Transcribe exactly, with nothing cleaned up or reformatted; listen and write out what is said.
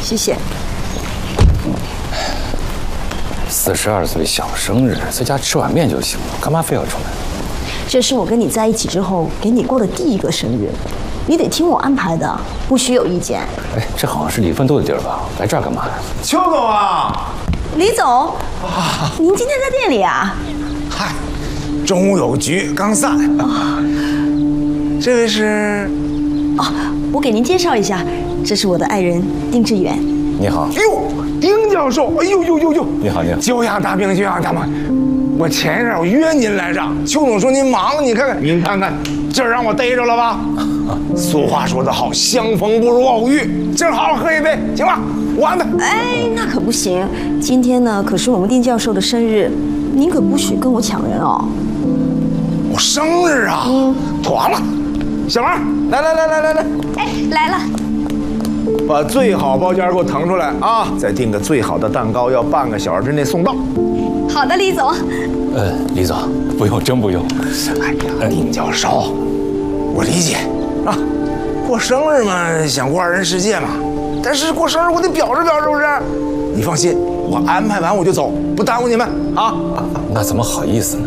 谢谢。 四十二岁小生日，在家吃碗面就行了，干嘛非要出来？ 这是我跟你在一起之后给你过的第一个生日，你得听我安排的，不许有意见。 哎，这好像是李奋斗的地儿吧？来这儿干嘛呀？ 邱总啊， 李总，啊、您今天在店里啊？ 嗨，中午有局刚散。啊、这位是？ 哦，我给您介绍一下，这是我的爱人丁志远。 你好。 哟，丁教授，哎呦呦呦呦！ 你好，你好。 久仰大名，久仰大名。我前一阵我约您来着，邱总说您忙，你看看，您看看，今儿让我逮着了吧？俗话说得好，相逢不如偶遇，今儿好好喝一杯，行吧？我安排。 哎，那可不行，今天呢可是我们丁教授的生日，您可不许跟我抢人哦。 我生日啊？嗯，妥了。小王，来来来来来来， 哎，来了。 把最好包间给我腾出来啊！再订个最好的蛋糕，要半个小时之内送到。 好的，李总。 呃，李总，不用，真不用。 哎呀，丁教授，我理解啊，过生日嘛，想过二人世界嘛。但是过生日我得表示表示，是不是？你放心，我安排完我就走，不耽误你们啊。 那怎么好意思呢？